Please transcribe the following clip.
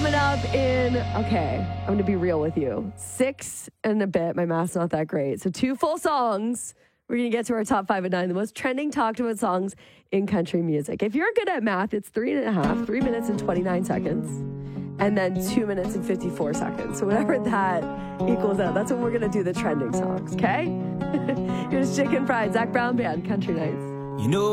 Coming up in, okay, I'm going to be real with you. 6 and a bit. My math's not that great. So 2 full songs. We're going to get to our top 5 at 9, the most trending talked about songs in country music. If you're good at math, it's 3 minutes and 29 seconds. And then 2 minutes and 54 seconds. So whatever that equals out, that's when we're going to do the trending songs, okay? Here's Chicken Fried, Zach Brown Band, Country Nights. You know